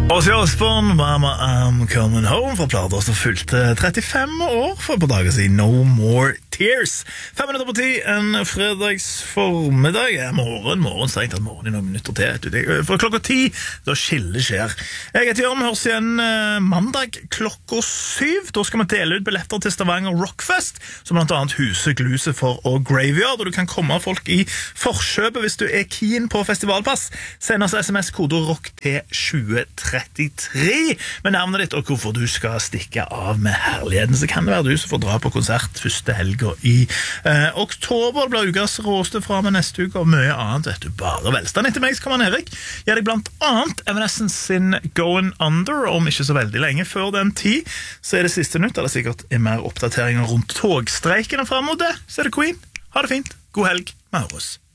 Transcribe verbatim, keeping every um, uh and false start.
Ozzy Osbourne, Mama I'm Coming Home fra plater som fylte trettifem år for på dagen siden. No More Tears. Fem minutter på ti, en fredagsformiddag. Ja, morgen, morgen, strengt at morgen i noen minutter til. For klokka ti, da skille skjer. Jeg heter Jørgen, vi høres igjen mandag klokka syv. Da skal vi dele ut billetter til Stavanger Rockfest, som blant annet huser Glucifer og Graveyard, og du kan komme folk i forkjøpet hvis du er keen på festivalpass. Send oss sms-kode ROCK til tjue trettitre med navnet ditt og hvorfor du skal stikke av med herligheten. Så kan det være du som får dra på konsert første helga i eh, oktober. Det blir ukas råste fra med neste uke og mye annet, vet du. Bare velstand. Etter meg så kommer Erik. Gjør deg blant annet Evanescence sin Going Under om ikke så veldig lenge. Før den tid så er det siste nytt, eller sikkert er mer oppdateringer rundt togstreikene frem mot det. Så er det Queen. Ha det fint. God helg. Vi høres.